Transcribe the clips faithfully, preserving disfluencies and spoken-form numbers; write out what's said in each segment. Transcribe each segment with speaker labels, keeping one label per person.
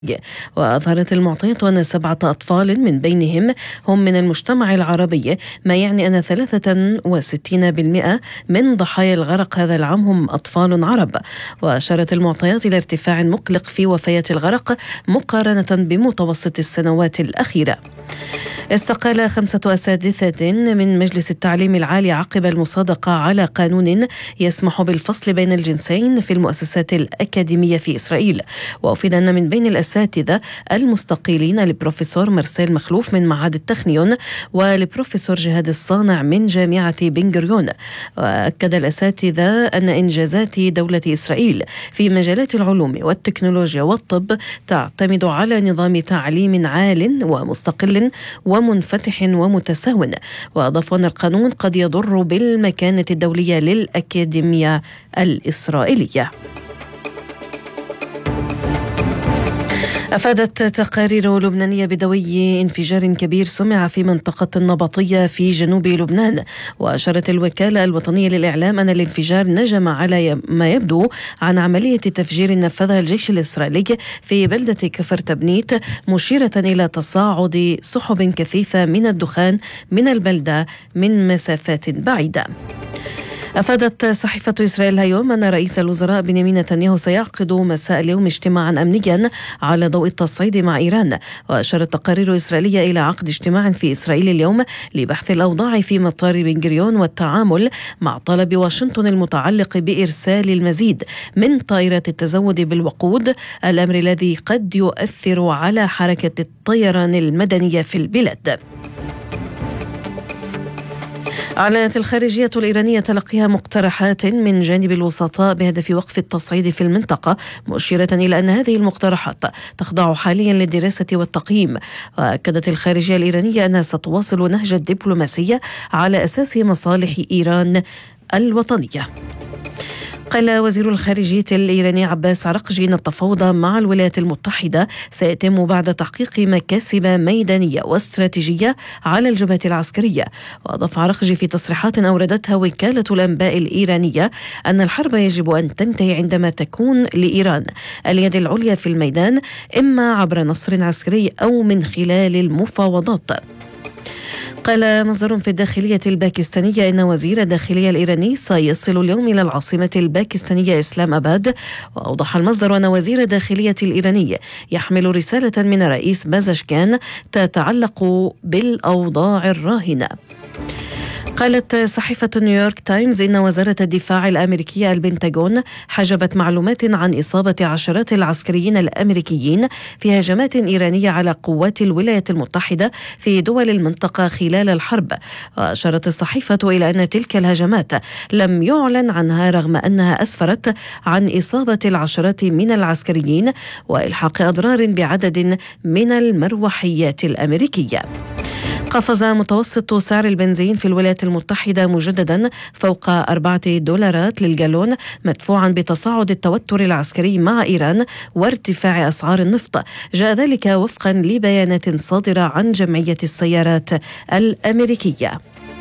Speaker 1: وأظهرت المعطيات أن سبعة أطفال من بينهم هم من المجتمع العربي، ما يعني أن ثلاثة وستين بالمئة من ضحايا الغرق هذا العام هم أطفال عرب. وأشارت المعطيات إلى ارتفاع مقلق في وفيات الغرق مقارنة بمتوسط السنوات الأخيرة. استقال خمسة أساتذة من مجلس التعليم العالي عقب المصادقة على قانون يسمح بالفصل بين الجنسين في المؤسسات الأكاديمية في إسرائيل. وأفيد أن من بين الأساتذة المستقيلين البروفيسور مرسيل مخلوف من معهد التخنيون والبروفيسور جهاد الصانع من جامعة بن غوريون. وأكد الأساتذة أن إنجازات دولة إسرائيل في مجالات العلوم والتكنولوجيا والطب تعتمد على نظام تعليم عال ومستقل ومنفتح ومتساو. وأضافوا أن القانون قد يضر بالمكانة الدولية للأكاديمية الإسرائيلية. أفادت تقارير لبنانية بدوي انفجار كبير سمع في منطقة النبطية في جنوب لبنان. وأشارت الوكالة الوطنية للإعلام أن الانفجار نجم على ما يبدو عن عملية تفجير نفذها الجيش الإسرائيلي في بلدة كفر تبنيت، مشيرة إلى تصاعد سحب كثيفة من الدخان من البلدة من مسافات بعيدة. أفادت صحيفة إسرائيل اليوم أن رئيس الوزراء بنيامين نتنياهو سيعقد مساء اليوم اجتماعا أمنيا على ضوء التصعيد مع إيران. وأشارت تقارير إسرائيلية إلى عقد اجتماع في إسرائيل اليوم لبحث الأوضاع في مطار بن غوريون والتعامل مع طلب واشنطن المتعلق بإرسال المزيد من طائرات التزود بالوقود، الأمر الذي قد يؤثر على حركة الطيران المدنية في البلاد. أعلنت الخارجية الإيرانية تلقيها مقترحات من جانب الوسطاء بهدف وقف التصعيد في المنطقة، مشيرة إلى أن هذه المقترحات تخضع حاليا للدراسة والتقييم. وأكدت الخارجية الإيرانية أنها ستواصل نهج الدبلوماسية على أساس مصالح إيران الوطنية. قال وزير الخارجية الإيراني عباس عرقجي أن التفاوض مع الولايات المتحدة سيتم بعد تحقيق مكاسب ميدانية واستراتيجية على الجبهة العسكرية. وأضاف عرقجي في تصريحات أوردتها وكالة الأنباء الإيرانية أن الحرب يجب أن تنتهي عندما تكون لإيران اليد العليا في الميدان، إما عبر نصر عسكري أو من خلال المفاوضات. قال مصدر في الداخلية الباكستانية إن وزير الداخلية الإيراني سيصل اليوم إلى العاصمة الباكستانية إسلام أباد. وأوضح المصدر أن وزير الداخلية الإيراني يحمل رسالة من رئيس بازشكان تتعلق بالأوضاع الراهنة. قالت صحيفة نيويورك تايمز إن وزارة الدفاع الأمريكية البنتاغون حجبت معلومات عن إصابة عشرات العسكريين الأمريكيين في هجمات إيرانية على قوات الولايات المتحدة في دول المنطقة خلال الحرب. وأشارت الصحيفة إلى أن تلك الهجمات لم يعلن عنها رغم أنها أسفرت عن إصابة العشرات من العسكريين وإلحاق أضرار بعدد من المروحيات الأمريكية. قفز متوسط سعر البنزين في الولايات المتحدة مجددا فوق أربعة دولارات للجالون، مدفوعا بتصاعد التوتر العسكري مع إيران وارتفاع أسعار النفط. جاء ذلك وفقا لبيانات صادرة عن جمعية السيارات الأمريكية.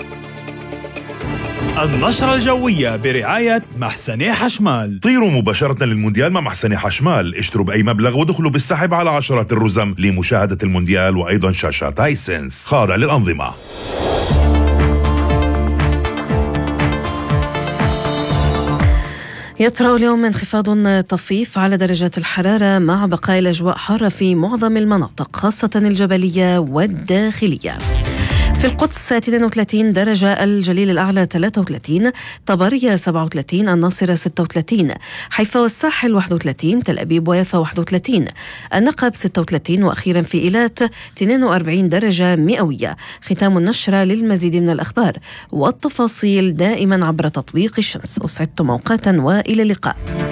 Speaker 2: النشرة الجوية برعاية محسني حشمال.
Speaker 3: طيروا مباشرة للمونديال مع محسني حشمال، اشتروا بأي مبلغ ودخلوا بالسحب على عشرات الرزم لمشاهدة المونديال وأيضا شاشات هايسنس خاضع للأنظمة.
Speaker 1: يطرأ اليوم انخفاض طفيف على درجات الحرارة مع بقاء الأجواء حارة في معظم المناطق خاصة الجبلية والداخلية. في القدس اثنين وثلاثين درجة، الجليل الأعلى ثلاثة وثلاثين، طبرية سبعة وثلاثين، الناصرة ستة وثلاثين، حيفا والساحل واحد وثلاثين، تل أبيب ويافا واحد وثلاثين، النقب ستة وثلاثين، وأخيرا في إيلات اثنين وأربعين درجة مئوية. ختام النشرة. للمزيد من الأخبار والتفاصيل دائما عبر تطبيق الشمس. أسعدتم أوقاتا وإلى اللقاء.